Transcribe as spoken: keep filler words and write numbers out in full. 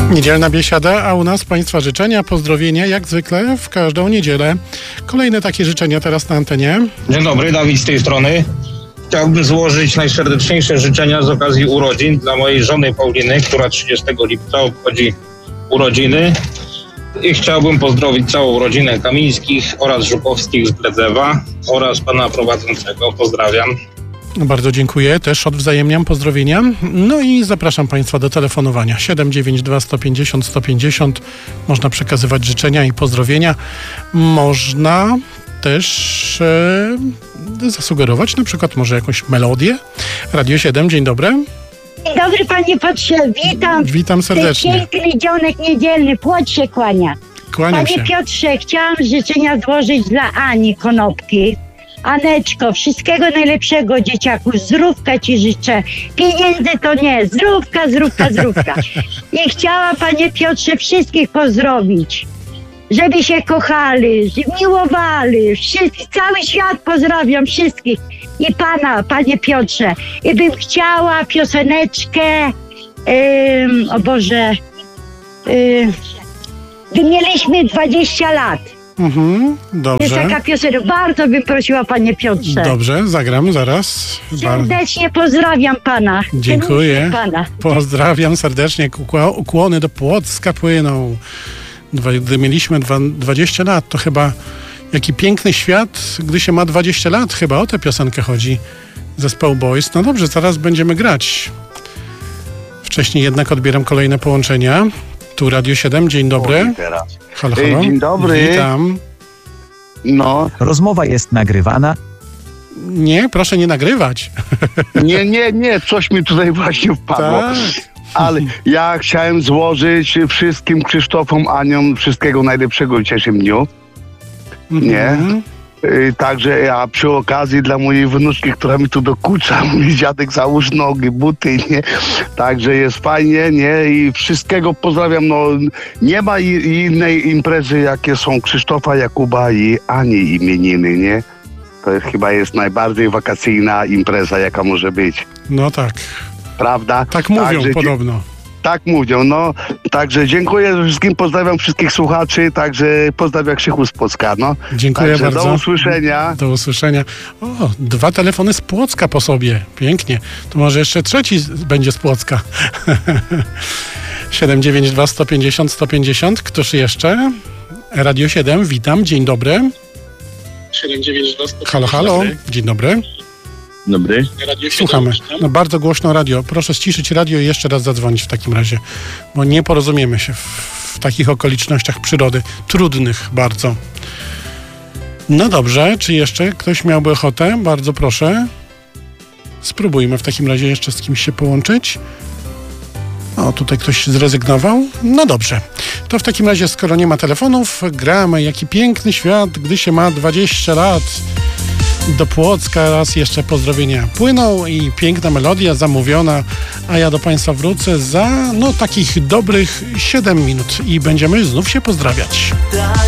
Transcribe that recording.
Niedzielna biesiada, a u nas Państwa życzenia, pozdrowienia, jak zwykle w każdą niedzielę. Kolejne takie życzenia teraz na antenie. Dzień dobry, Dawid z tej strony. Chciałbym złożyć najserdeczniejsze życzenia z okazji urodzin dla mojej żony Pauliny, która trzydziestego lipca obchodzi urodziny. I chciałbym pozdrowić całą rodzinę Kamińskich oraz Żukowskich z Bledzewa oraz pana prowadzącego. Pozdrawiam. Bardzo dziękuję, też odwzajemniam pozdrowienia. No i zapraszam Państwa do telefonowania siedem dziewięć dwa sto pięćdziesiąt sto pięćdziesiąt. Można przekazywać życzenia i pozdrowienia. Można też e, zasugerować na przykład może jakąś melodię. Radio siedem, dzień dobry. Dzień dobry, panie Piotrze, witam. Witam serdecznie. Piękny dzionek niedzielny, płot się kłania. Kłaniam Panie się. Piotrze, chciałam życzenia złożyć dla Ani Konopki. Aneczko, wszystkiego najlepszego, dzieciaku. Zdrówka ci życzę. Pieniędzy to nie. Zdrówka, zdrówka, zdrówka. I chciałam, panie Piotrze, wszystkich pozdrowić. Żeby się kochali, żeby miłowali. Wszyscy, cały świat pozdrawiam wszystkich. I pana, panie Piotrze. I bym chciała pioseneczkę, ym, o Boże, ym, gdy mieliśmy dwadzieścia lat. Mhm, dobrze. Jest taka piosenka. Bardzo bym prosiła, panie Piotrze. Dobrze, zagram zaraz. Serdecznie pozdrawiam pana. Dziękuję. Pana. Pozdrawiam serdecznie. Ukła- Ukłony do Płocka płyną. Dwa- Gdy mieliśmy dwa- dwadzieścia lat, to chyba jaki piękny świat, gdy się ma dwadzieścia lat. Chyba o tę piosenkę chodzi. Zespołu Boys. No dobrze, zaraz będziemy grać. Wcześniej jednak odbieram kolejne połączenia. Tu Radio siedem, dzień dobry. Halo, halo. Dzień dobry. Witam. No, Rozmowa jest nagrywana. Nie, proszę nie nagrywać. nie, nie, nie, coś mi tutaj właśnie wpadło. Tak. Ale ja chciałem złożyć wszystkim Krzysztofom, Aniom wszystkiego najlepszego w dzisiejszym dniu. Nie? Mhm. Y, Także, a przy okazji dla mojej wnuczki, która mi tu dokucza, mówi dziadek, załóż nogi, buty, nie? Także jest fajnie, nie? I wszystkiego pozdrawiam, no nie ma i- innej imprezy, jakie są Krzysztofa, Jakuba i Ani imieniny, nie? To jest, chyba jest najbardziej wakacyjna impreza, jaka może być, No tak. prawda? Tak mówią Także, podobno. Tak mówią, no. Także dziękuję wszystkim, pozdrawiam wszystkich słuchaczy, także pozdrawiam Krzychu z Płocka, no. Dziękuję Także bardzo. do usłyszenia. Do usłyszenia. O, dwa telefony z Płocka po sobie. Pięknie. To może jeszcze trzeci z- będzie z Płocka. siedem dziewięć dwa sto pięćdziesiąt sto pięćdziesiąt. Któż jeszcze? Radio siedem, witam. Dzień dobry. siedem dziewięć dwa Halo, halo. Dzień dobry. Dobry. Słuchamy. No bardzo głośno radio. Proszę ściszyć radio i jeszcze raz zadzwonić w takim razie, bo nie porozumiemy się w, w takich okolicznościach przyrody. Trudnych bardzo. No dobrze, czy jeszcze ktoś miałby ochotę? Bardzo proszę. Spróbujmy w takim razie jeszcze z kimś się połączyć. O, tutaj ktoś zrezygnował. No dobrze. To w takim razie, skoro nie ma telefonów, gramy Jaki piękny świat, gdy się ma dwadzieścia lat. Do Płocka raz jeszcze pozdrowienia płyną i piękna melodia zamówiona, a ja do Państwa wrócę za no takich dobrych siedem minut i będziemy znów się pozdrawiać.